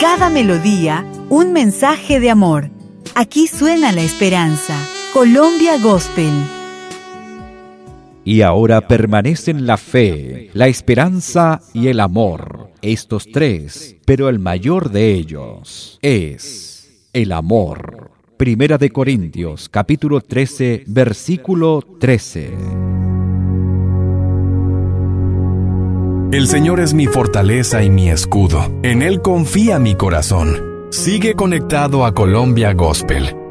cada melodía, un mensaje de amor. Aquí suena la esperanza. Colombia Gospel. Y ahora permanecen la fe, la esperanza y el amor. Estos tres, pero el mayor de ellos es el amor. Primera de Corintios, capítulo 13, versículo 13. El Señor es mi fortaleza y mi escudo. En Él confía mi corazón. Sigue conectado a Colombia Gospel.